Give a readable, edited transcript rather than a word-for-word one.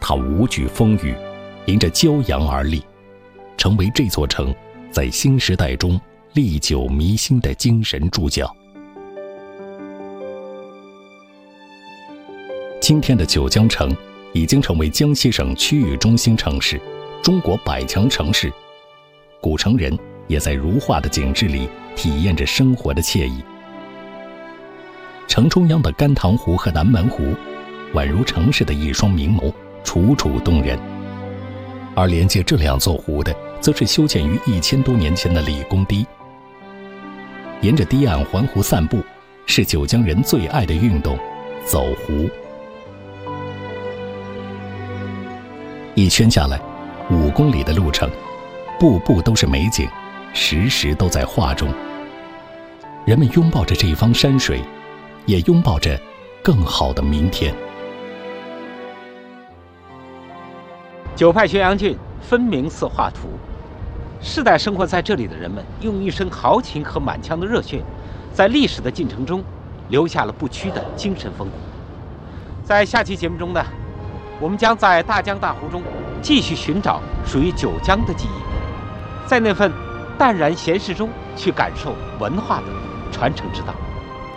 它无惧风雨，迎着骄阳而立，成为这座城在新时代中历久弥新的精神注脚。今天的九江城已经成为江西省区域中心城市，中国100强城市。古城人也在如画的景致里体验着生活的惬意。城中央的甘棠湖和南门湖，宛如城市的一双明眸，楚楚动人。而连接这两座湖的，则是修建于1000多年前的李公堤。沿着堤岸环湖散步，是九江人最爱的运动——走湖。一圈下来，5公里的路程，步步都是美景，时时都在画中。人们拥抱着这方山水，也拥抱着更好的明天。 九派宣阳郡分明似画图，世代生活在这里的人们，用一身豪情和满腔的热血，在历史的进程中留下了不屈的精神风骨。在下期节目中呢，我们将在大江大湖中继续寻找属于九江的记忆，在那份淡然闲适中去感受文化的传承之道。